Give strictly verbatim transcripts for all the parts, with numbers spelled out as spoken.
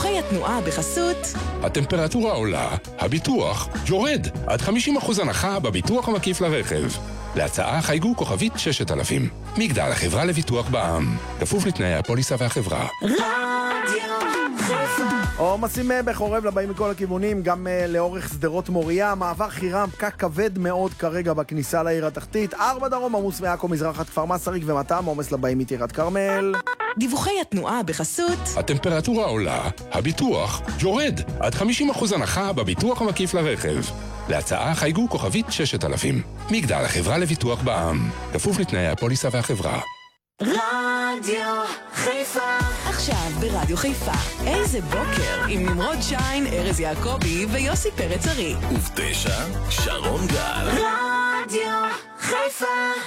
דיווחי התנועה בחסות הטמפרטורה עולה, הביטוח יורד. עד חמישים אחוז הנחה בביטוח המקיף לרכב. להצעה חייגו כוכבית ששת אלפים. מגדל, החברה לביטוח בע"מ. כפוף לתנאי הפוליסה והחברה. רדיו חיפה. עומסים בחורב לבאים מכל הכיוונים, גם לאורך סדרות מוריה. מעבר חירם, פקק כבד מאוד כרגע בכניסה לעיר התחתית. ארבע דרום, עמוס מעכו מזרחת כפר מסריק ומתם, עומס לבאים מטירת כרמל. דיווחי התנועה בחסות הטמפרטורה עולה, הביטוח יורד. עד חמישים אחוז הנחה בביטוח המקיף לרכב. להצעה חייגו כוכבית ששת אלפים. מגדל, החברה לביטוח בע"מ. כפוף לתנאי הפוליסה והחברה. רדיו חיפה. עכשיו ברדיו חיפה. איזה בוקר עם נמרוד שיין, ארז יעקבי ויוסי פרץ ארי. ובתשע, שרון גל. רדיו חיפה.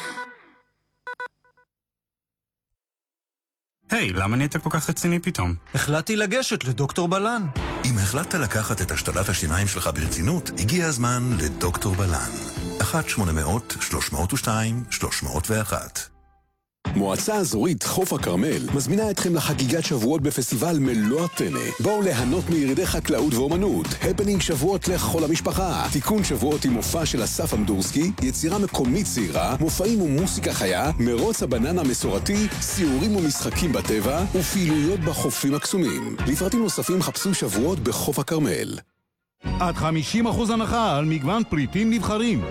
היי, hey, למה נהיית כל כך רציני פתאום? החלטתי לגשת לדוקטור בלן. אם החלטת לקחת את השתלת השיניים שלך ברצינות, הגיע הזמן לדוקטור בלן. אחת שמונה מאות שלוש מאות ושתיים שלוש מאות ואחת. מועצה אזורית חוף הכרמל מזמינה אתכם לחגיגת שבועות בפסטיבל מלוא הטנא. בואו ליהנות מירידי חקלאות ואומנות, הפנינג שבועות לכל המשפחה, תיקון שבועות עם מופע של אסף אמדורסקי, יצירה מקומית צעירה, מופעים ומוסיקה חיה, מרוץ הבננה המסורתי, סיורים ומשחקים בטבע ופעילויות בחופים הקסומים. לפרטים נוספים חפשו שבועות בחוף הכרמל. עד חמישים אחוז הנחה על מגוון פריטים נבחרים.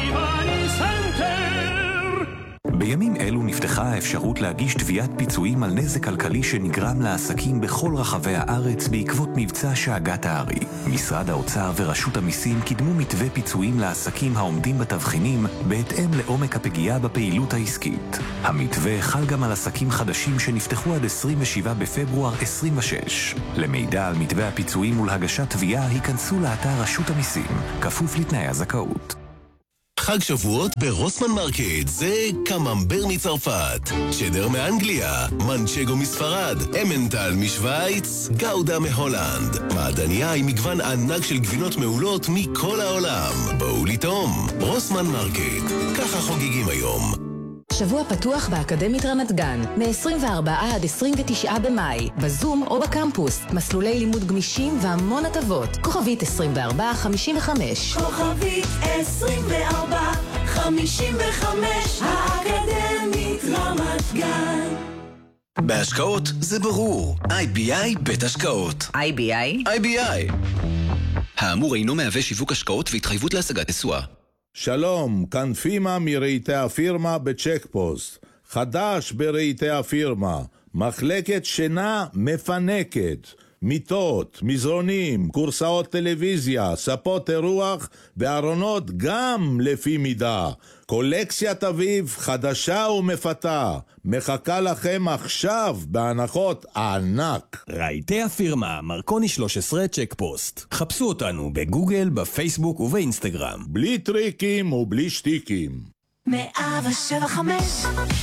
בימים אלו נפתחה האפשרות להגיש תביעת פיצויים על נזק כלכלי שנגרם לעסקים בכל רחבי הארץ בעקבות מבצע שאגת הארי. משרד האוצר ורשות המיסים קידמו מתווה פיצויים לעסקים העומדים בתבחינים בהתאם לעומק הפגיעה בפעילות העסקית. המתווה חל גם על עסקים חדשים שנפתחו עד עשרים ושבעה בפברואר עשרים ושש. למידע על מתווה הפיצויים ולהגשת תביעה היכנסו לאתר רשות המיסים, כפוף לתנאי הזכאות. חג שבועות ברוסמן מרקט, זה קממבר מצרפת, צ'דר מאנגליה, מנצ'גו מספרד, אמנטל משוויץ, גאודה מהולנד. מעדניה עם מגוון ענק של גבינות מעולות מכל העולם. בואו לטעום, רוסמן מרקט, ככה חוגגים היום. שבוע פתוח באקדמית רמת גן, מ-עשרים וארבעה עד עשרים ותשעה במאי, בזום או בקמפוס, מסלולי לימוד גמישים והמון הטבות. כוכבית עשרים וארבע חמישים וחמש. כוכבית עשרים וארבע חמישים וחמש, האקדמית רמת גן. בהשקעות זה ברור, איי בי איי בית השקעות. איי בי איי? איי בי איי. האמור אינו מהווה שיווק השקעות והתחייבות להשגת תשואה. שלום, כאן פימה מראיתי הפירמה בצ'ק פוסט. חדש בראיתי הפירמה, מחלקת שינה מפנקת, מיטות, מזרונים, קורסאות טלוויזיה, ספות אירוח וארונות גם לפי מידה. קולקציית אביב חדשה ומפתה, מחכה לכם עכשיו בהנחות ענק. ראיתי הפירמה, מרקוני שלוש עשרה צ'ק פוסט. חפשו אותנו בגוגל, בפייסבוק ובאינסטגרם. בלי טריקים ובלי שטיקים. מאה ושבע חמש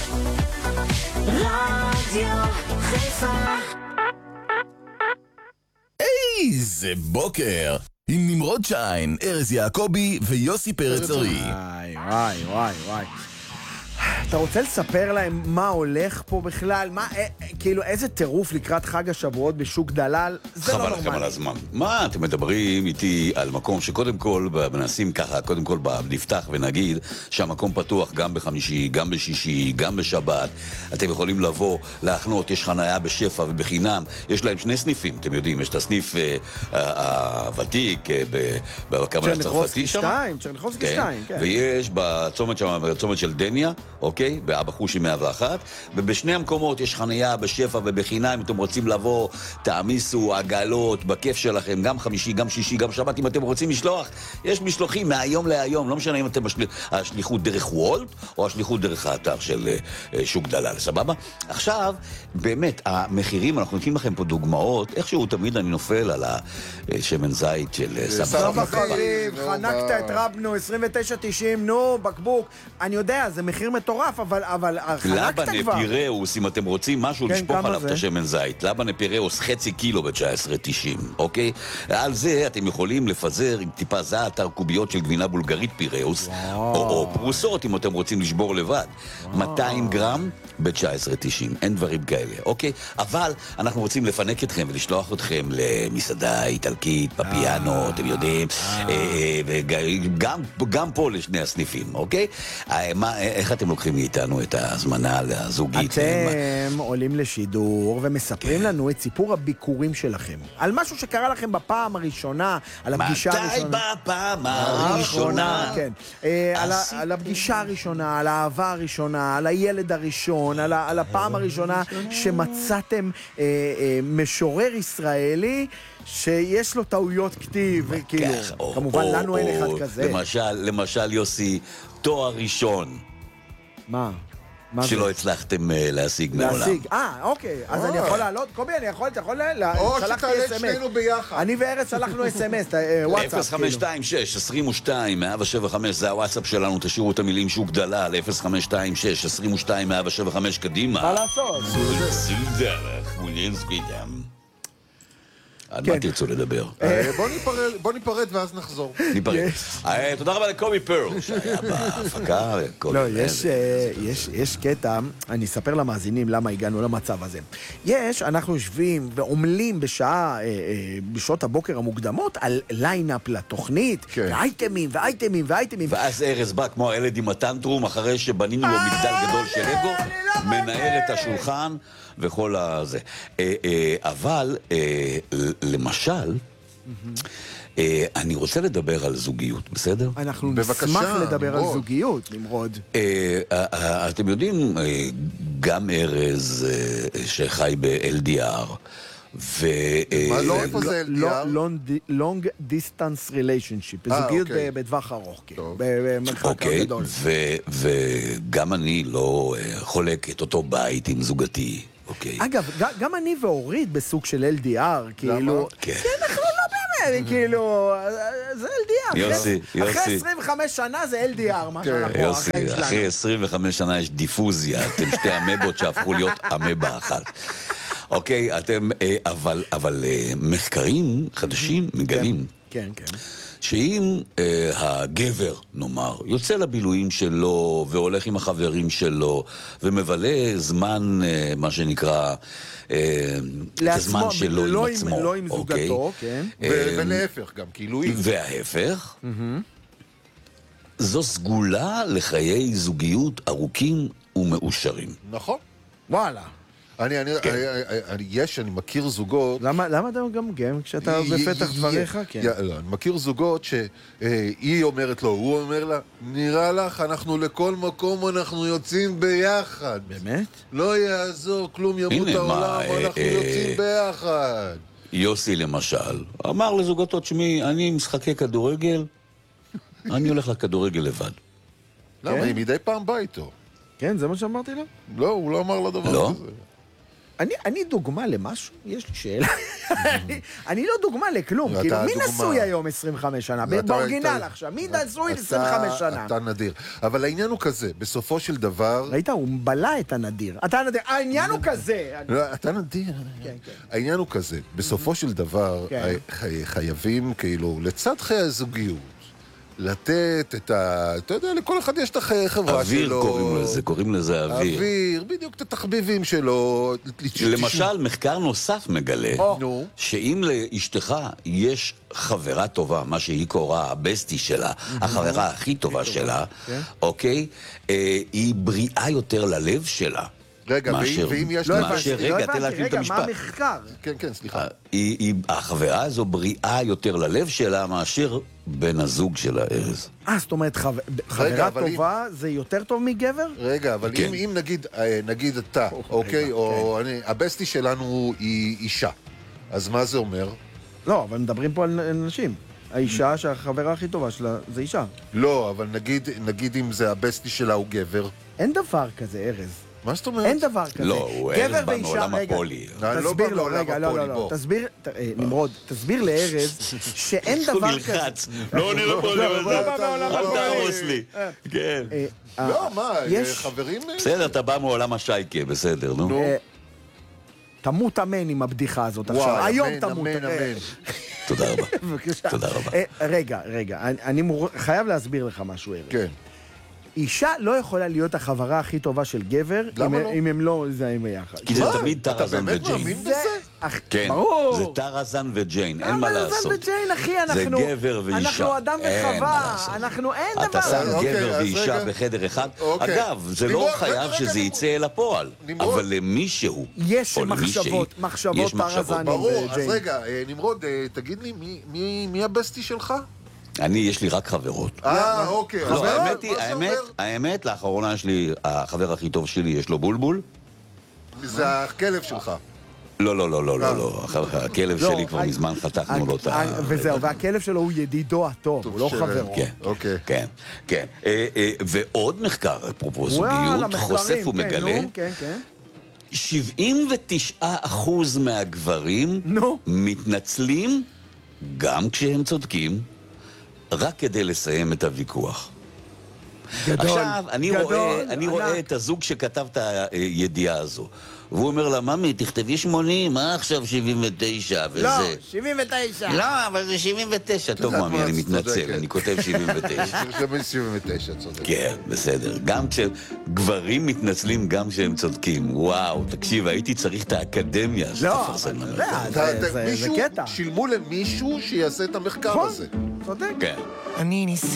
רדיו חיפה. איזה בוקר עם נמרוד שיין, ארז יעקבי ויוסי פרץ ארי. וואי וואי וואי וואי. אתה רוצה לספר להם מה הולך פה בכלל? מה, אה, כאילו, איזה טירוף לקראת חג השבועות בשוק דלל? זה לא נורמלי. חבל לכם על הזמן. מה אתם מדברים איתי על מקום שקודם כל מנסים ככה, קודם כל נפתח ונגיד שהמקום פתוח גם בחמישי, גם בשישי, גם בשבת. אתם יכולים לבוא, להחנות, יש חניה בשפע ובחינם. יש להם שני סניפים, אתם יודעים, יש את הסניף הוותיק בקרמל הצרפתי שם. צ'רניחובסקי שתיים, כן. ויש בצומת שם, בצומת של דניה, אוקיי? באבחושי מאה ואחת, ובשני המקומות יש חניה בשפע ובחינם. אם אתם רוצים לבוא, תעמיסו עגלות בכיף שלכם, גם חמישי, גם שישי, גם שבת. אם אתם רוצים לשלוח, יש משלוחים מהיום להיום, לא משנה אם אתם השליחות דרך וולט או השליחות דרך האתר של שוק דלל, סבבה? עכשיו, באמת, המחירים, אנחנו נותנים לכם פה דוגמאות, איכשהו תמיד אני נופל על השמן זית של סבבה. חנקת את רבנו, עשרים ותשע תשעים, נו, בקבוק. אני יודע, זה מחיר מטורף. מטורף, אבל, אבל חלקת לבנה כבר. פיראוס, אם אתם רוצים משהו כן, לשפוך כמה עליו זה? את השמן זית, לבנה פיראוס חצי קילו ב-תשע עשרה תשעים, אוקיי? על זה אתם יכולים לפזר עם טיפה זעתר קוביות של גבינה בולגרית פיראוס, או, או פרוסות אם אתם רוצים לשבור לבד. מאתיים גרם ב-תשע עשרה תשעים, אין דברים כאלה, אוקיי? אבל אנחנו רוצים לפנק אתכם ולשלוח אתכם למסעדה איטלקית, בפיאנו, אתם יודעים, וגם גם פה לשני הסניפים, אוקיי? מה, איך אתם לוקחים מאיתנו את ההזמנה הזוגית? אתם עולים לשידור ומספרים לנו את סיפור הביקורים שלכם. על משהו שקרה לכם בפעם הראשונה, על הפגישה הראשונה. מתי בפעם הראשונה? כן. על הפגישה הראשונה, על האהבה הראשונה, על הילד הראשון, על הפעם הראשונה שמצאתם משורר ישראלי שיש לו טעויות כתיב, כאילו, כמובן לנו אין אחד כזה. למשל יוסי, תואר ראשון. מה? שלא הצלחתם להשיג מעולם. להשיג, אה, אוקיי, אז אני יכול לעלות? קובי, אני יכול, אתה יכול לעלות? או שתעלה שנינו ביחד. אני וארץ שלחנו אס אם אס, וואטסאפ. אפס חמש שתיים שש עשרים ושתיים מאה שבע חמש, זה הוואטסאפ שלנו, תשאירו את המילים שוק גדלה ל-אפס חמש שתיים שש עשרים ושתיים מאה שבע חמש, קדימה. מה לעשות? זו דרך, מעוניין ספידם. על מה תרצו לדבר? בוא ניפרד ואז נחזור. ניפרד. תודה רבה לקובי פרל, שהיה בהפקה. לא, יש קטע, אני אספר למאזינים למה הגענו למצב הזה. יש, אנחנו יושבים ועומלים בשעה, בשעות הבוקר המוקדמות, על ליינאפ לתוכנית, ואייטמים, ואייטמים, ואייטמים. ואז ארז בא כמו הילד עם הטנטרום, אחרי שבנינו לו מגדל גדול של אגו, מנהל את השולחן, וכל הזה. אבל, למשל, אני רוצה לדבר על זוגיות, בסדר? אנחנו נשמח לדבר על זוגיות, נמרוד. אתם יודעים, גם ארז שחי ב-אל די אר, ו... מה לא, איפה זה אל די אר? Long Distance Relationship, זוגיות בטווח ארוך, במרחק גדול. וגם אני לא חולק את אותו בית עם זוגתי. אגב, גם אני ואורית בסוג של אל די אר, כאילו... כן, אנחנו לא באמת, כאילו... זה אל די אר. יוסי, יוסי. אחרי עשרים וחמש שנה זה אל די אר, מה שאנחנו... יוסי, אחרי עשרים וחמש שנה יש דיפוזיה, אתם שתי אמבות שהפכו להיות אמבה אחת. אוקיי, אתם... אבל, אבל מחקרים חדשים מגלים. כן, כן. שאם אה, הגבר, נאמר, יוצא לבילויים שלו והולך עם החברים שלו ומבלה זמן, אה, מה שנקרא, אה, לעצמו, הזמן שלו לא עם עצמו. עם, לא עם אוקיי? זוגתו, כן. ו- ולהפך גם, כאילו... וההפך, זו סגולה לחיי זוגיות ארוכים ומאושרים. נכון. וואלה. אני, אני, אני, אני, יש, אני מכיר זוגות... למה, למה אתה גם גם כשאתה בפתח דבריך? כן. לא, אני מכיר זוגות שהיא אומרת לו, הוא אומר לה, נראה לך, אנחנו לכל מקום אנחנו יוצאים ביחד. באמת? לא יעזור, כלום ימות העולם, אנחנו יוצאים ביחד. יוסי למשל, אמר לזוגתו, שמי, אני משחקי כדורגל, אני הולך לכדורגל לבד. למה? היא מדי פעם בא איתו. כן, זה מה שאמרתי לו? לא, הוא לא אמר לדבר לא? הזה. אני, אני דוגמה למשהו? יש לי שאלה. אני, אני לא דוגמה לכלום. כאילו, מי נשוי היום עשרים וחמש שנה? באורגינל עכשיו. מי נשוי עשרים וחמש שנה? אתה נדיר. אבל העניין הוא כזה, בסופו של דבר... ראית, הוא בלע את הנדיר. אתה נדיר. העניין הוא כזה. לא, אתה נדיר. העניין הוא כזה, בסופו של דבר, חייבים, כאילו, לצד חיי הזוגיות, לתת את ה... אתה יודע, לכל אחד יש את החברה שלו. אוויר קוראים לזה, קוראים לזה אוויר. אוויר, בדיוק את התחביבים שלו. למשל, מחקר נוסף מגלה, שאם לאשתך יש חברה טובה, מה שהיא קוראה, הבסטי שלה, החברה הכי טובה שלה, אוקיי, היא בריאה יותר ללב שלה. רגע, ואם יש... לא הבנתי, רגע, מה המחקר? כן, כן, סליחה. החברה הזו בריאה יותר ללב שלה מאשר בן הזוג של הארז. אה, זאת אומרת, חברה טובה זה יותר טוב מגבר? רגע, אבל אם נגיד אתה, אוקיי, או הבסטי שלנו היא אישה, אז מה זה אומר? לא, אבל מדברים פה על נשים. האישה שהחברה הכי טובה שלה זה אישה. לא, אבל נגיד אם זה הבסטי שלה הוא גבר. אין דבר כזה, ארז. מה זאת אומרת? אין דבר כזה. לא, הוא ארז בא מעולם הפולי. תסביר לו, רגע, לא, לא, לא. תסביר, נמרוד, תסביר לארז שאין דבר כזה. הוא נלחץ. לא עונה לפולי, אל תהרוס לי. כן. לא, מה, חברים... בסדר, אתה בא מעולם השייקה, בסדר, נו. תמות אמן עם הבדיחה הזאת עכשיו. היום תמות. אמן, אמן. תודה רבה. תודה רבה. רגע, רגע, אני חייב להסביר לך משהו, ארז. כן. אישה לא יכולה להיות החברה הכי טובה של גבר, אם הם לא זהים ביחד. כי זה תמיד טרזן וג'יין. אתה באמת מאמין בזה? כן, זה טרזן וג'יין, אין מה לעשות. טרזן וג'יין, אחי, אנחנו... זה גבר ואישה. אנחנו אדם וחווה, אנחנו אין דבר. אתה שם גבר ואישה בחדר אחד. אגב, זה לא חייב שזה יצא אל הפועל, אבל למישהו, יש מחשבות, מחשבות טרזן וג'יין. ברור, אז רגע, נמרוד, תגיד לי, מי הבסטי שלך? אני, יש לי רק חברות. אה, אוקיי. לא, האמת היא, האמת, האמת, לאחרונה יש לי, החבר הכי טוב שלי, יש לו בולבול. זה הכלב שלך. לא, לא, לא, לא, לא, לא. הכלב שלי כבר מזמן חתכנו לו את ה... וזהו, והכלב שלו הוא ידידו הטוב, הוא לא חברו. כן, כן, כן. ועוד מחקר, אפרופו זוגיות, חושף ומגלה, שבעים ותשעה אחוז מהגברים מתנצלים, גם כשהם צודקים, רק כדי לסיים את הוויכוח. גדול, עכשיו, אני גדול, רואה, אני ענק. רואה את הזוג שכתב את הידיעה הזו. והוא אומר לה, ממי, תכתבי שמונים, מה עכשיו שבעים ותשע וזה? לא, שבעים ותשע. לא, אבל זה שבעים ותשע. טוב, ממי, אני מתנצל, אני כותב שבעים ותשע. שבעים ותשע, צודק. כן, בסדר. גם כשגברים מתנצלים, גם כשהם צודקים. וואו, תקשיב, הייתי צריך את האקדמיה. לא, זה קטע. שילמו למישהו שיעשה את המחקר הזה. צודק. כן. אני ניסיתי